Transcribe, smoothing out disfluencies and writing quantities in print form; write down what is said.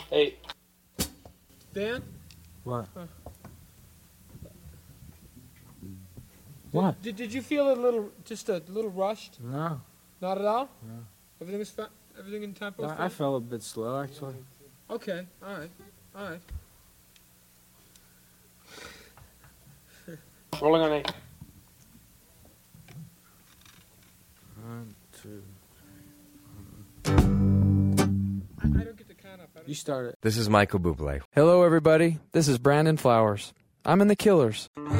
Hey. Dan? What? Huh. What? Did you feel just a little rushed? No. Not at all? No. Everything in tempo? I felt a bit slow, actually. Okay, alright. Rolling on 8. 1, 2. I don't get the count up. You started. This is Michael Bublé. Hello, everybody. This is Brandon Flowers. I'm in The Killers.